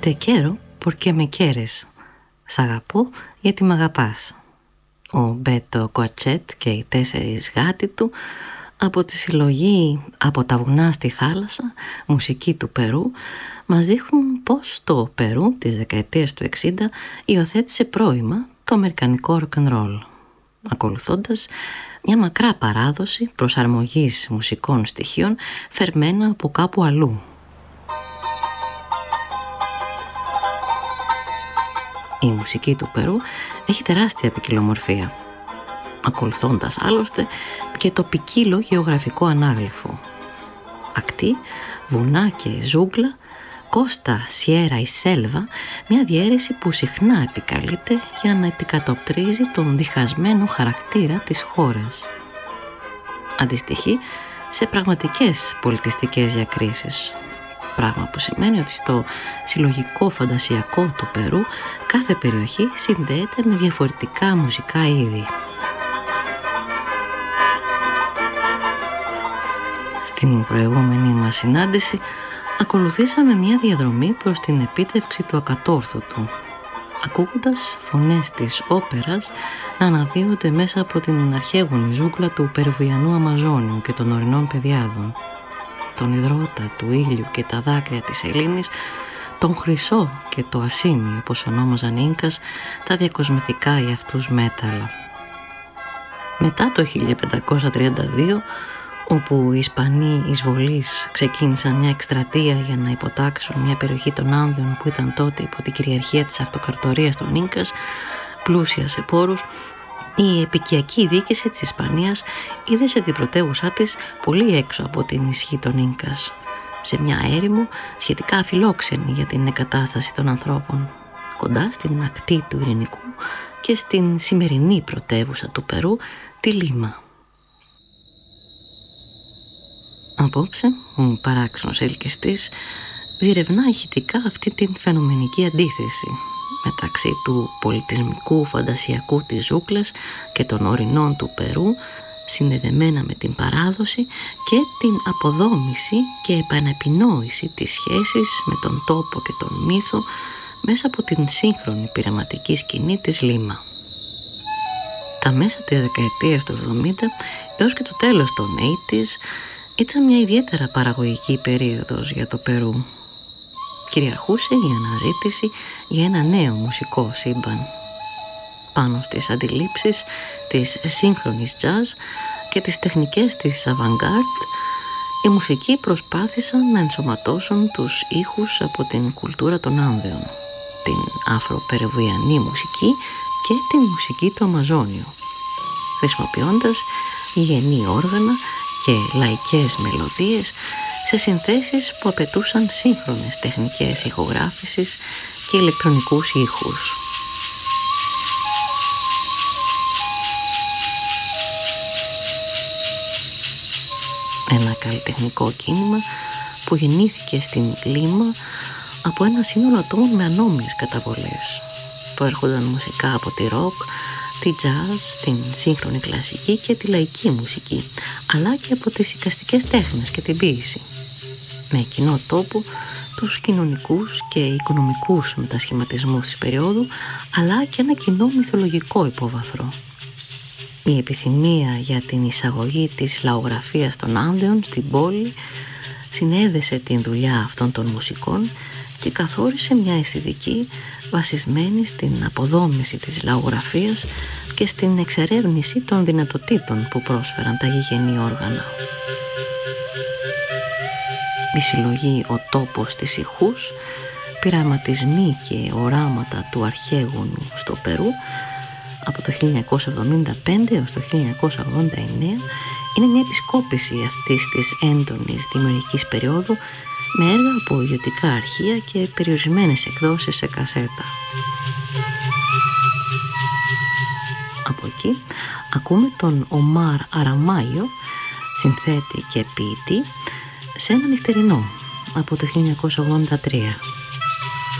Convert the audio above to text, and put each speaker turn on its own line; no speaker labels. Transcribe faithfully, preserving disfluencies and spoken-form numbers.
Te quiero porque me quieres. Σ' αγαπώ γιατί μ' αγαπάς. Ο Μπέτο Κοατσέτ και οι τέσσερις γάτοι του από τη συλλογή «Από τα βουνά στη θάλασσα», μουσική του Περού, μας δείχνουν πως το Περού της δεκαετίας του εξήντα υιοθέτησε πρώιμα το αμερικανικό rock and roll, ακολουθώντας μια μακρά παράδοση προσαρμογής μουσικών στοιχείων φερμένα από κάπου αλλού. Η μουσική του Περού έχει τεράστια ποικιλομορφία, ακολουθώντας άλλωστε και το ποικίλο γεωγραφικό ανάγλυφο. Ακτή, βουνά και ζούγκλα, κόστα, σιέρα ή σέλβα, μια διαίρεση που συχνά επικαλείται για να επικατοπτρίζει τον διχασμένο χαρακτήρα της χώρας. Αντιστοιχεί σε πραγματικές πολιτιστικές διακρίσεις, πράγμα που σημαίνει ότι στο συλλογικό φαντασιακό του Περού κάθε περιοχή συνδέεται με διαφορετικά μουσικά είδη. Στην προηγούμενη μας συνάντηση ακολουθήσαμε μια διαδρομή προς την επίτευξη του ακατόρθωτου, ακούγοντας φωνές της όπερας να αναδύονται μέσα από την αρχαίγονη ζούγκλα του Περουβιανού Αμαζόνιου και των ορεινών πεδιάδων, τον υδρότα του ήλιου και τα δάκρυα της σελήνης, τον χρυσό και το ασίμι, όπως ονόμαζαν οι Ίνκας, τα διακοσμητικά για αυτούς μέταλλα. Μετά το χίλια πεντακόσια τριάντα δύο, όπου οι Ισπανοί εισβολείς ξεκίνησαν μια εκστρατεία για να υποτάξουν μια περιοχή των Άνδεων που ήταν τότε υπό την κυριαρχία της αυτοκρατορίας των Ίνκας, πλούσια σε πόρους, η επικιακή διοίκηση της Ισπανίας είδε σε την πρωτεύουσά της πολύ έξω από την ισχύ των Ίνκας, σε μια έρημο σχετικά αφιλόξενη για την εγκατάσταση των ανθρώπων, κοντά στην ακτή του Ειρηνικού και στην σημερινή πρωτεύουσα του Περού, τη Λίμα. Απόψε, ο παράξενος ελκυστής διερευνά ηχητικά αυτή την φαινομενική αντίθεση μεταξύ του πολιτισμικού φαντασιακού της ζούγκλας και των ορεινών του Περού, συνδεδεμένα με την παράδοση και την αποδόμηση και επανεπινόηση της σχέσης με τον τόπο και τον μύθο μέσα από την σύγχρονη πειραματική σκηνή της Λίμα. Τα μέσα της δεκαετίας του εβδομήντα έως και το τέλος των ογδόντα ήταν μια ιδιαίτερα παραγωγική περίοδος για το Περού. Κυριαρχούσε η αναζήτηση για ένα νέο μουσικό σύμπαν. Πάνω στις αντιλήψεις της σύγχρονης jazz και τις τεχνικές της avant-garde, οι μουσικοί προσπάθησαν να ενσωματώσουν τους ήχους από την κουλτούρα των Άνδεων, την αφροπερουβιανή μουσική και την μουσική του Αμαζόνιου, χρησιμοποιώντας γηγενή όργανα και λαϊκές μελωδίες σε συνθέσεις που απαιτούσαν σύγχρονες τεχνικές ηχογράφησης και ηλεκτρονικούς ήχους. Ένα καλλιτεχνικό κίνημα που γεννήθηκε στην Λίμα από ένα σύνολο ατόμων με ανώμοιες καταβολές, που έρχονταν μουσικά από τη ροκ, τη jazz, την σύγχρονη κλασική και τη λαϊκή μουσική, αλλά και από τις εικαστικές τέχνες και την ποίηση, με κοινό τόπο τους κοινωνικούς και οικονομικούς μετασχηματισμούς της περίοδου, αλλά και ένα κοινό μυθολογικό υπόβαθρο. Η επιθυμία για την εισαγωγή της λαογραφίας των Άνδεων στην πόλη συνέδεσε την δουλειά αυτών των μουσικών και καθόρισε μια αισθητική βασισμένη στην αποδόμηση της λαογραφίας και στην εξερεύνηση των δυνατοτήτων που πρόσφεραν τα γηγενή όργανα. Η συλλογή «Ο τόπος της ηχούς», πειραματισμοί και οράματα του αρχαίγονου στο Περού από το χίλια εννιακόσια εβδομήντα πέντε έως το χίλια εννιακόσια ογδόντα εννέα είναι μια επισκόπηση αυτής της έντονης δημιουργικής περίοδου με έργα από ιδιωτικά αρχεία και περιορισμένες εκδόσεις σε κασέτα. Από εκεί ακούμε τον Ομάρ Αραμάιο, συνθέτη και ποιητή, σε ένα νυχτερινό από το χίλια εννιακόσια ογδόντα τρία.